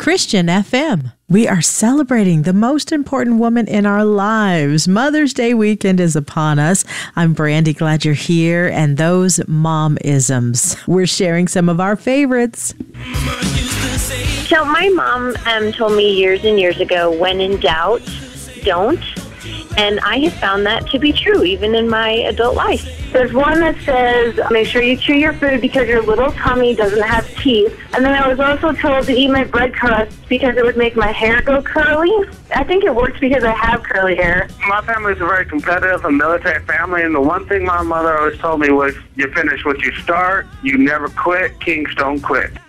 Christian FM. We are celebrating the most important woman in our lives. Mother's Day weekend is upon us. I'm Brandy, glad you're here. And those mom-isms. We're sharing some of our favorites. So my mom told me years and years ago, when in doubt, don't. And I have found that to be true, even in my adult life. There's one that says, make sure you chew your food because your little tummy doesn't have teeth. And then I was also told to eat my bread crust because it would make my hair go curly. I think it works because I have curly hair. My family's a very competitive and military family, and the one thing my mother always told me was, you finish what you start, you never quit, kings don't quit.